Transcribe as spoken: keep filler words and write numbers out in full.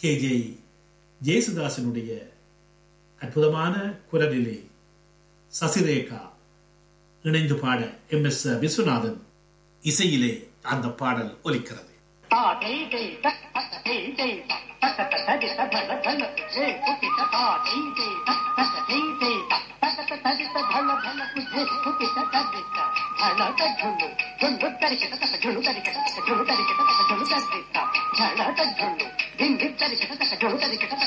K J ஜேசுதாசனுடைய அற்புதமான குரலிலே சசிரேகா இணைந்து பாட எம் எஸ் விஸ்வநாதன் இசையிலே அந்த பாடல் ஒலிக்கிறது. झुंडू